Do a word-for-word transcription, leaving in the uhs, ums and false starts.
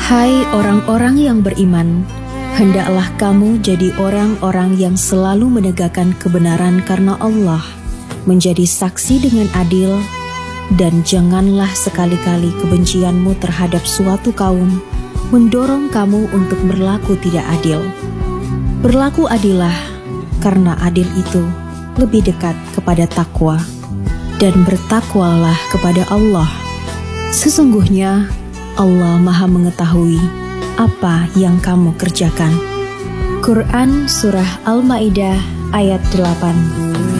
Hai orang-orang yang beriman, hendaklah kamu jadi orang-orang yang selalu menegakkan kebenaran karena Allah, menjadi saksi dengan adil, dan janganlah sekali-kali kebencianmu terhadap suatu kaum mendorong kamu untuk berlaku tidak adil. Berlaku adillah, karena adil itu lebih dekat kepada takwa, dan bertakwalah kepada Allah. Sesungguhnya Allah Maha mengetahui apa yang kamu kerjakan. Quran Surah Al-Ma'idah ayat delapan.